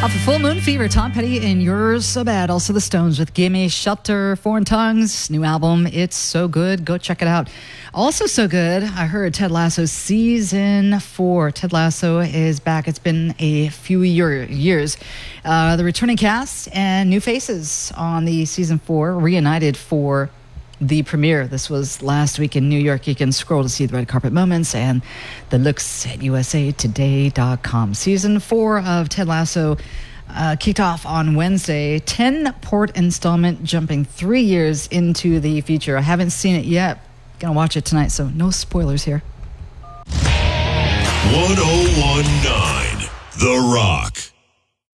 Off of Full Moon Fever, Tom Petty and You're So Bad. Also the Stones with Gimme Shelter, Foreign Tongues, new album. It's so good. Go check it out. Also so good, I heard Ted Lasso Season 4. Ted Lasso is back. It's been a few years. The returning cast and new faces on the Season 4 reunited for the premiere. This was last week in New York. You can scroll to see the red carpet moments and the looks at usatoday.com. Season 4 of Ted Lasso kicked off on Wednesday. 10-part installment, jumping 3 years into the future. I haven't seen it yet. Gonna watch it tonight, so no spoilers here. 1019 The Rock.